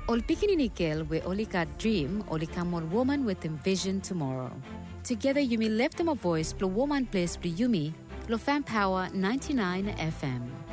Ol pikininikil we olika dream olikamol woman with envision tomorrow. Together Yumi left them a voice, plo woman place plo Yumi, lo fan power 99 FM.